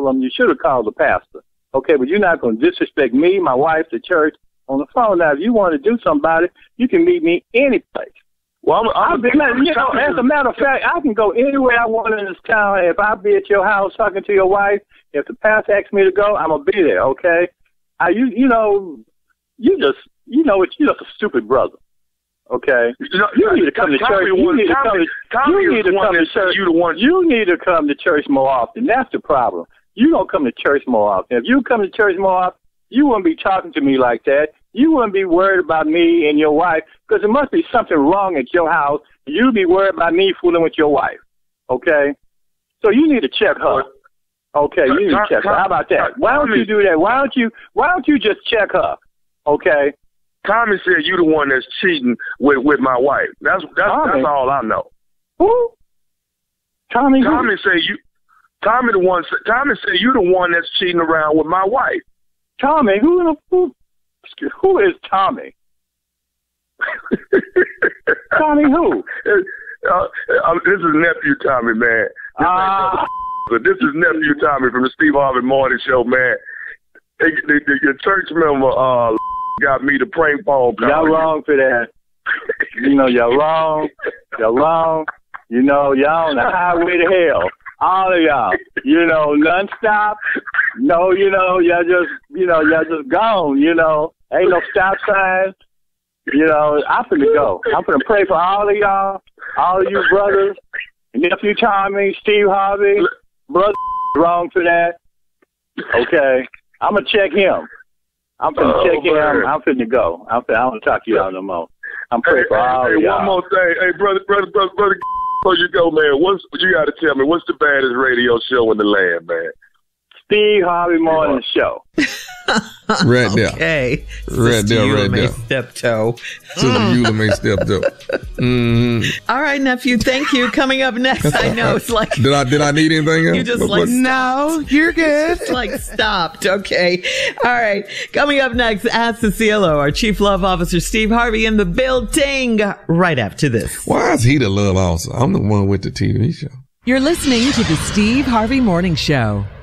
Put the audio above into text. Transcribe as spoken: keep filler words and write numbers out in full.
them, you should have called the pastor. Okay, but you're not going to disrespect me, my wife, the church on the phone. Now, if you want to do something about it, you can meet me any place. Well, I'm, I'm, I'll be, you know, as a matter of fact, I can go anywhere I want in this town. If I be at your house talking to your wife, if the pastor asks me to go, I'm gonna be there. Okay? I, you, you know, you just, you know, it's you're just a stupid brother. Okay? You, know, you need to come to church. You need to come to, you need to come to church. You the one. You need to come to church more often. That's the problem. You don't come to church more often. If you come to church more often, you wouldn't be talking to me like that. You wouldn't be worried about me and your wife, because there must be something wrong at your house. You'd be worried about me fooling with your wife, okay? So you need to check her. Okay, you need to check her. How about that? Why don't you do that? Why don't you Why don't you just check her, okay? Tommy said you the one that's cheating with, with my wife. That's that's Tommy. That's all I know. Who? Tommy. Tommy who? said you. Tommy the one. Tommy said you the one that's cheating around with my wife. Tommy, who? Who? Who is Tommy? Tommy who? Uh, uh, this is nephew Tommy, man. This, uh, but this is nephew Tommy from the Steve Harvey Morning Show, man. The, the, the, your church member uh, got me the prank phone call. Y'all wrong for that. You know, y'all wrong. Y'all wrong. You know, y'all on the highway to hell. All of y'all. You know, nonstop. No, you know, y'all just, you know, y'all just gone, you know. Ain't no stop signs. You know, I'm finna go. I'm finna pray for all of y'all, all of you brothers, nephew Tommy, Steve Harvey, brother wrong for that. Okay. I'm gonna check him. I'm finna oh, check man. him. I'm finna go. I'm finna, I don't talk to y'all no more. I'm praying hey, for all hey, of y'all. One more thing. Hey, brother, brother, brother, brother, before you go, man, what's, you gotta tell me, what's the baddest radio show in the land, man? Steve Harvey Morning Show. Right there. Okay. Right there, right there. Steptoe. Sister Eula May Steptoe. Mm-hmm. All right, nephew. Thank you. Coming up next, I know it's like. Did I did I need anything else? You just what, like what? no, you're good. Just like stopped. Okay. All right. Coming up next, Ask Cicillo, our Chief Love Officer Steve Harvey in the building. Right after this. Why is he the love officer? I'm the one with the T V show. You're listening to the Steve Harvey Morning Show.